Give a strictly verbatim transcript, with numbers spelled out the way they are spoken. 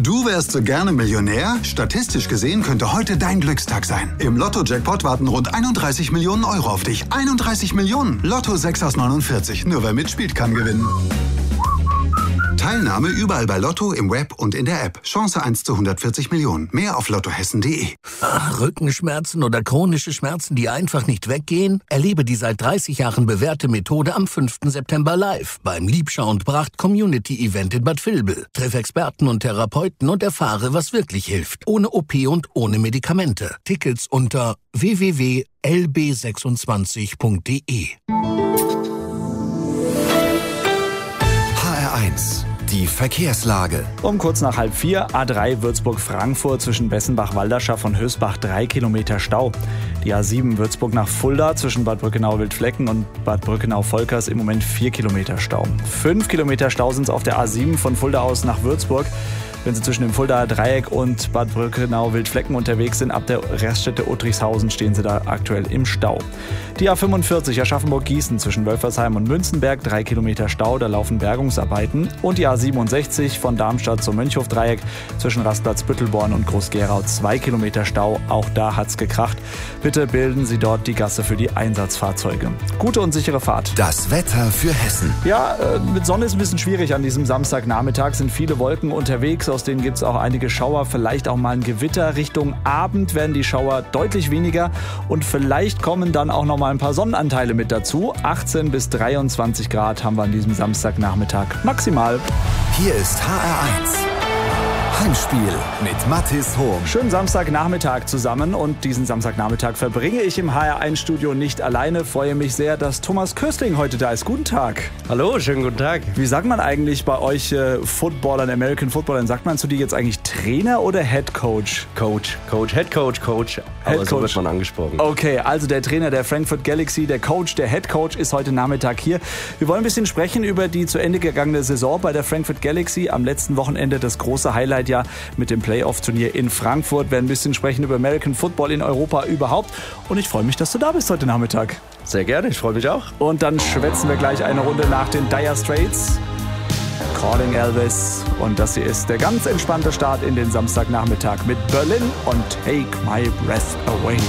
Du wärst so gerne Millionär? Statistisch gesehen könnte heute dein Glückstag sein. Im Lotto-Jackpot warten rund einunddreißig Millionen Euro auf dich. einunddreißig Millionen! Lotto sechs aus neunundvierzig. Nur wer mitspielt, kann gewinnen. Teilnahme überall bei Lotto, im Web und in der App. Chance eins zu hundertvierzig Millionen. Mehr auf lottohessen punkt de. Ach, Rückenschmerzen oder chronische Schmerzen, die einfach nicht weggehen? Erlebe die seit dreißig Jahren bewährte Methode am fünften September live beim Liebschau und Bracht Community Event in Bad Vilbel. Treff Experten und Therapeuten und erfahre, was wirklich hilft. Ohne O P und ohne Medikamente. Tickets unter w w w punkt l b sechsundzwanzig punkt de. H R eins. Die Verkehrslage. Um kurz nach halb vier, A drei Würzburg-Frankfurt zwischen Bessenbach-Walderschaft und Hösbach drei Kilometer Stau. Die A sieben Würzburg nach Fulda zwischen Bad Brückenau-Wildflecken und Bad Brückenau-Volkers im Moment vier Kilometer Stau. fünf Kilometer Stau sind es auf der A sieben von Fulda aus nach Würzburg. Wenn Sie zwischen dem Fuldaer Dreieck und Bad Brückenau-Wildflecken unterwegs sind, ab der Raststätte Uttrichshausen stehen Sie da aktuell im Stau. Die A fünfundvierzig Aschaffenburg-Gießen zwischen Wölfersheim und Münzenberg, drei Kilometer Stau, da laufen Bergungsarbeiten. Und die A siebenundsechzig von Darmstadt zum Mönchhof-Dreieck zwischen Rastplatz Büttelborn und Groß-Gerau, zwei Kilometer Stau, auch da hat's gekracht. Bitte bilden Sie dort die Gasse für die Einsatzfahrzeuge. Gute und sichere Fahrt. Das Wetter für Hessen. Ja, äh, mit Sonne ist ein bisschen schwierig an diesem Samstagnachmittag, sind viele Wolken unterwegs. Aus denen gibt es auch einige Schauer, vielleicht auch mal ein Gewitter. Richtung Abend werden die Schauer deutlich weniger und vielleicht kommen dann auch noch mal ein paar Sonnenanteile mit dazu. achtzehn bis dreiundzwanzig Grad haben wir an diesem Samstagnachmittag maximal. Hier ist H R eins. Heimspiel mit Mathis Hohm. Schönen Samstagnachmittag zusammen und diesen Samstagnachmittag verbringe ich im H R eins Studio nicht alleine. Freue mich sehr, dass Thomas Köstling heute da ist. Guten Tag. Hallo, schönen guten Tag. Wie sagt man eigentlich bei euch äh, Footballern, American Footballern, sagt man zu dir jetzt eigentlich Trainer oder Head Coach? Coach, Coach, Head Coach, Coach. Aber Head so Coach. wird man angesprochen. Okay, also der Trainer der Frankfurt Galaxy, der Coach, der Head Coach ist heute Nachmittag hier. Wir wollen ein bisschen sprechen über die zu Ende gegangene Saison bei der Frankfurt Galaxy. Am letzten Wochenende das große Highlight ja mit dem Playoff-Turnier in Frankfurt. Wir werden ein bisschen sprechen über American Football in Europa überhaupt. Und ich freue mich, dass du da bist heute Nachmittag. Sehr gerne, ich freue mich auch. Und dann schwätzen wir gleich eine Runde nach den Dire Straits. Calling Elvis. Und das hier ist der ganz entspannte Start in den Samstagnachmittag mit Berlin und Take My Breath Away.